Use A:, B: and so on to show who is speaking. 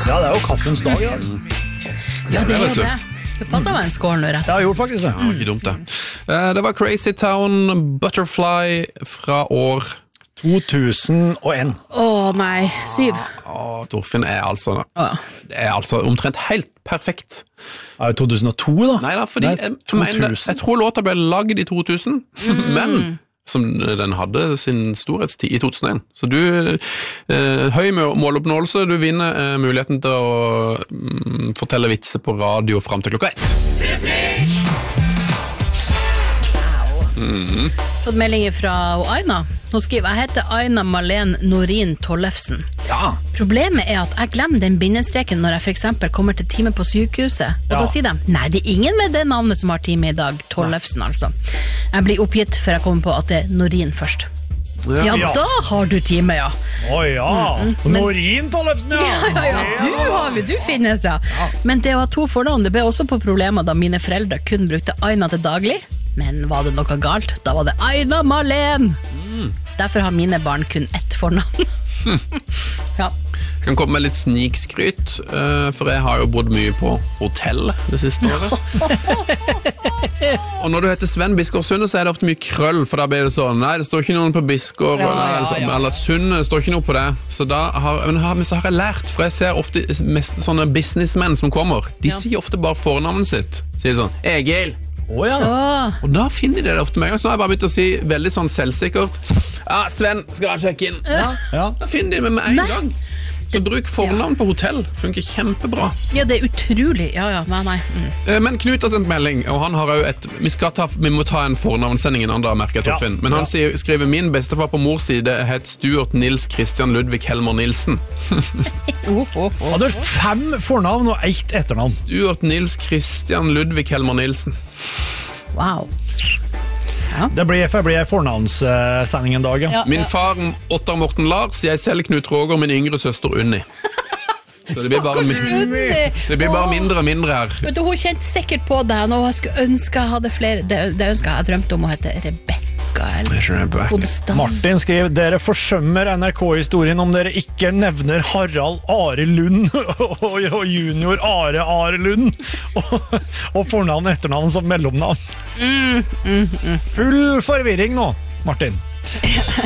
A: Ja, det jo kaffens dag, ja.
B: Ja, det jo det. Det passer meg en skål nå, rett.
A: Ja, jeg gjorde faktisk det.
C: Ja, ikke dumt det. Det var Crazy Town Butterfly fra år
A: 2001.
B: Nei, 7.
C: Torfinn er altså omtrent helt perfekt.
A: Ja, 2002 da?
C: Nei da, fordi jeg tror låta ble laget i 2000, men som den hadde sin storhetstid i 2001. Så du, høy måloppnåelse, du vinner muligheten til å fortelle vitser på radio frem til klokka 1.
B: Fått meldinger fra Aina. Hun skriver, jeg heter Aina Malene Norin Tollefsen.
A: Ja.
B: Problemet er at jeg glemmer den bindestreken når jeg for eksempel kommer til time på sykehuset. Og da sier de, nei, det er ingen med det navnet som har time i dag. Tollefsen, altså. Jeg blir oppgitt før jeg kommer på at det er Norin først. Ja, da har du time, ja. Norin Tollefsen, ja. Du finnes, ja. Men det å ha 2 fornavn, det ble også på problemer da mine foreldre kun brukte Aina til daglig. Men var det noe galt? Da var det Aina Malene. Derfor har mine barn kun 1 fornavn. Ja.
C: Jeg kan komme med litt snikskryt, for jeg har jo bodd mye på hotell det siste året. Og når du heter Sven Biskårsunde, så er det ofte mye krøll, for da blir det sånn, nei, det står ikke noen på Biskår, eller Sunde, det står ikke noe på det. Så da har jeg lært, for jeg ser ofte mest sånne businessmenn som kommer, de sier ofte bare fornavnet sitt. Sier sånn, Egil. Og da finner de det ofte med en gang. Så nå har jeg bare begynt å si veldig sånn selvsikkert, Sven, skal jeg sjekke inn? Da finner de det med en gang. Så bruk fornavn på hotell, funker kjempebra. Ja, det er utrolig. Nei. Men Knut har sendt melding, og han har jo vi må ta en fornavnssending en andre, merker jeg, Torfinn. Men han skriver, min bestefar på mors side het Stuart Nils Christian Ludvig Helmer Nilsen.
A: Hadde 5 fornavn og 1 etternavn.
C: Stuart Nils Christian Ludvig Helmer Nilsen.
B: Wow.
A: Det blir fornavnssending en dag,
C: Min far, Ottar Morten Lars, jeg selv Knut Roger, min yngre søster Unni. Så det blir bare mindre og mindre her.
B: Vet du, hun kjente sikkert på det, og hun skulle ønske jeg hadde flere. Det ønsket jeg drømte om å hete Rebecca eller Konstant.
A: Martin skriver, dere forsømmer NRK-historien om dere ikke nevner Harald Are Lund og junior Are Lund og fornavn og etternavn som mellomnavn. Full forvirring nå, Martin.